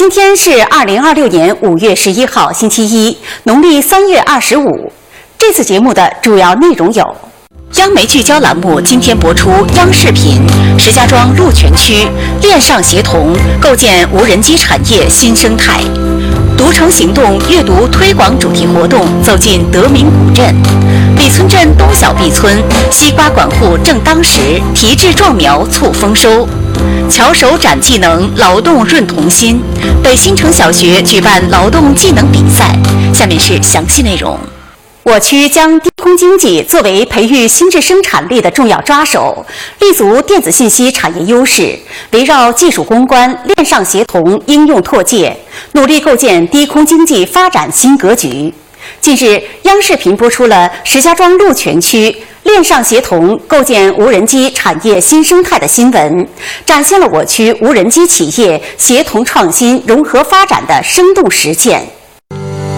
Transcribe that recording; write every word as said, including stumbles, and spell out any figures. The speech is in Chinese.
今天是二零二六年五月十一号，星期一，农历三月二十五。这次节目的主要内容有：央媒聚焦栏目今天播出央视频石家庄鹿泉区链上协同构建无人机产业新生态；读城行动阅读推广主题活动走进德明古镇；李村镇东小壁村西瓜管护正当时，提质壮苗促丰收。巧手展技能，劳动润童心。北新城小学举办劳动技能比赛。下面是详细内容。我区将低空经济作为培育新质生产力的重要抓手，立足电子信息产业优势，围绕技术攻关、链上协同、应用拓界，努力构建低空经济发展新格局。近日，央视频播出了石家庄鹿泉区链上协同构建无人机产业新生态的新闻，展现了我区无人机企业协同创新、融合发展的生动实践。